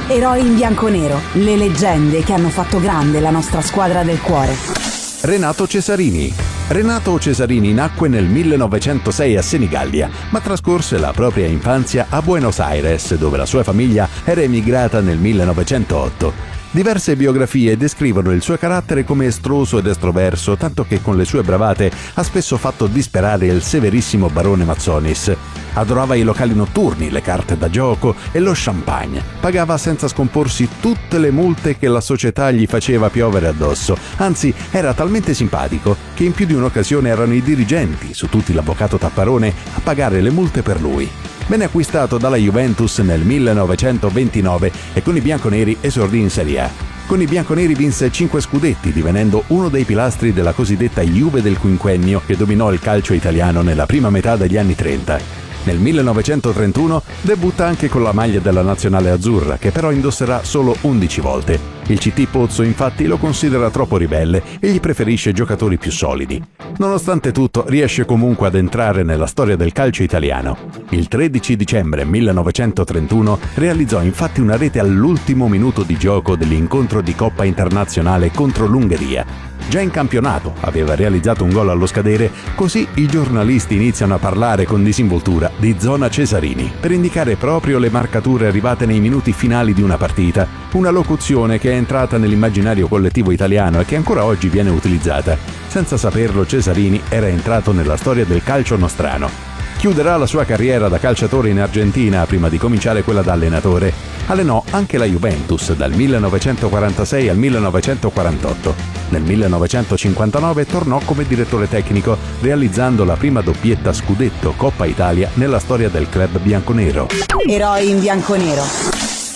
Eroi in bianconero, le leggende che hanno fatto grande la nostra squadra del cuore. Renato Cesarini. Renato Cesarini nacque nel 1906 a Senigallia, ma trascorse la propria infanzia a Buenos Aires, dove la sua famiglia era emigrata nel 1908. Diverse biografie descrivono il suo carattere come estroso ed estroverso, tanto che con le sue bravate ha spesso fatto disperare il severissimo barone Mazzonis. Adorava i locali notturni, le carte da gioco e lo champagne. Pagava senza scomporsi tutte le multe che la società gli faceva piovere addosso. Anzi, era talmente simpatico che in più di un'occasione erano i dirigenti, su tutti l'avvocato Tapparone, a pagare le multe per lui. Venne acquistato dalla Juventus nel 1929 e con i bianconeri esordì in Serie A. Con i bianconeri vinse 5 scudetti, divenendo uno dei pilastri della cosiddetta Juve del quinquennio che dominò il calcio italiano nella prima metà degli anni 30. Nel 1931 debutta anche con la maglia della nazionale azzurra, che però indosserà solo 11 volte. Il CT Pozzo infatti lo considera troppo ribelle e gli preferisce giocatori più solidi. Nonostante tutto, riesce comunque ad entrare nella storia del calcio italiano. Il 13 dicembre 1931 realizzò infatti una rete all'ultimo minuto di gioco dell'incontro di Coppa Internazionale contro l'Ungheria. Già in campionato aveva realizzato un gol allo scadere, così i giornalisti iniziano a parlare con disinvoltura di zona Cesarini, per indicare proprio le marcature arrivate nei minuti finali di una partita, una locuzione che è entrata nell'immaginario collettivo italiano e che ancora oggi viene utilizzata. Senza saperlo, Cesarini era entrato nella storia del calcio nostrano. Chiuderà la sua carriera da calciatore in Argentina prima di cominciare quella da allenatore. Allenò anche la Juventus dal 1946 al 1948. Nel 1959 tornò come direttore tecnico, realizzando la prima doppietta scudetto Coppa Italia nella storia del club bianconero. Eroi in bianconero.